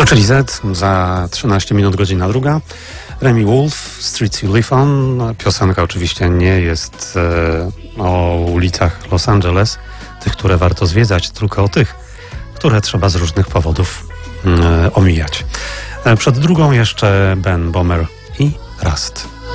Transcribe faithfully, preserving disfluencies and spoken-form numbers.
To czyli Z, za trzynaście minut godzina druga. Remi Wolf, Streets You Live On. Piosenka oczywiście nie jest e, o ulicach Los Angeles, tych, które warto zwiedzać, tylko o tych, które trzeba z różnych powodów e, omijać. E, przed drugą jeszcze Ben Bomer i Rust.